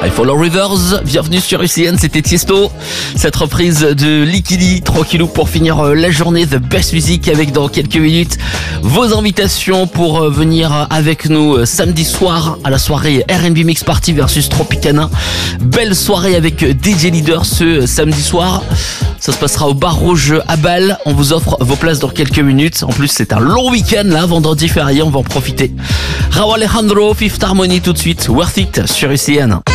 I Follow Rivers, bienvenue sur UCN, c'était Tiesto. Cette reprise de Liquidi, tranquillou pour finir la journée, The Best Music avec dans quelques minutes vos invitations pour venir avec nous samedi soir à la soirée R&B Mix Party versus Tropicana. Belle soirée avec DJ Leader ce samedi soir. Ça se passera au Bar Rouge à Bâle. On vous offre vos places dans quelques minutes. En plus, c'est un long week-end là, vendredi férié, on va en profiter. Rauw Alejandro, Fifth Harmony tout de suite. Worth It sur UCN.